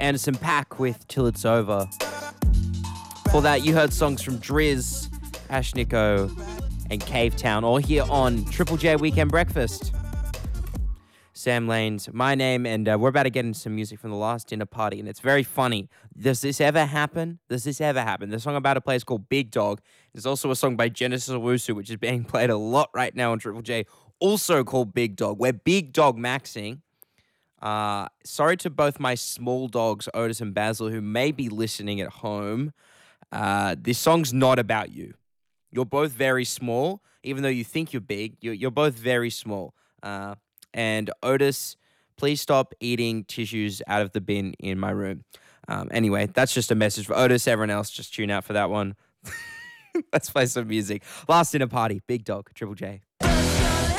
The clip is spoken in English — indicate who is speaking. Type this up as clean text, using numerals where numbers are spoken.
Speaker 1: Anderson .Paak with Till It's Over. For that, you heard songs from Driz, Ashnikko, and Cave Town, all here on Triple J Weekend Breakfast. Sam Lane's my name, and we're about to get into some music from the last dinner party, and it's very funny. Does this ever happen? Does this ever happen? The song I'm about to play is called Big Dog. There's also a song by Genesis Owusu, which is being played a lot right now on Triple J, also called Big Dog. We're Big Dog Maxing. Sorry to both my small dogs, Otis and Basil, who may be listening at home. This song's not about you. You're both very small, even though you think you're big. You're both very small. And Otis, please stop eating tissues out of the bin in my room. Anyway, that's just a message for Otis. Everyone else, just tune out for that one. Let's play some music. Last dinner party, Big Dog, Triple J.